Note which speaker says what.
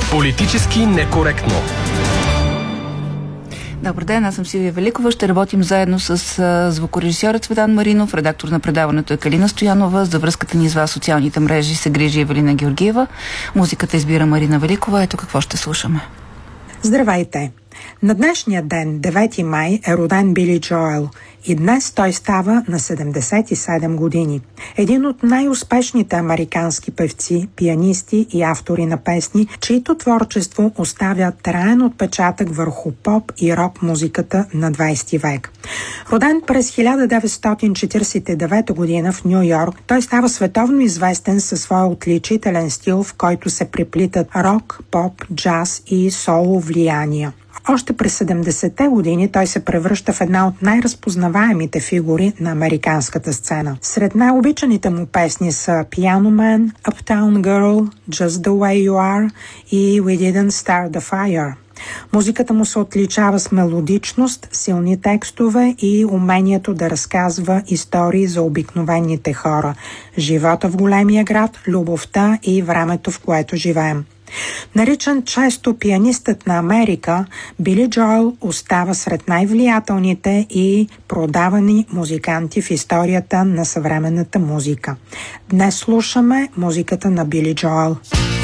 Speaker 1: Политически некоректно.
Speaker 2: Добър ден, аз съм Силвия Великова. Ще работим заедно с звукорежисьора Цветан Маринов, редактор на предаването е Калина Стоянова. За връзката ни с вас социалните мрежи се грижи Евелина Георгиева. Музиката избира Марина Великова. Ето какво ще слушаме.
Speaker 3: Здравейте! На днешния ден, 9 май, е роден Били Джоел и днес той става на 77 години. Един от най-успешните американски певци, пианисти и автори на песни, чието творчество оставя траен отпечатък върху поп и рок музиката на 20 век. Роден през 1949 година в Ню Йорк, той става световно известен със своя отличителен стил, в който се преплитат рок, поп, джаз и соло влияния. Още през 70-те години той се превръща в една от най-разпознаваемите фигури на американската сцена. Сред най-обичаните му песни са Piano Man, Uptown Girl, Just the Way You Are и We Didn't Start the Fire. Музиката му се отличава с мелодичност, силни текстове и умението да разказва истории за обикновените хора, живота в големия град, любовта и времето, в което живеем. Наричан често пианистът на Америка, Били Джоел остава сред най-влиятелните и продавани музиканти в историята на съвременната музика. Днес слушаме музиката на Били Джоел.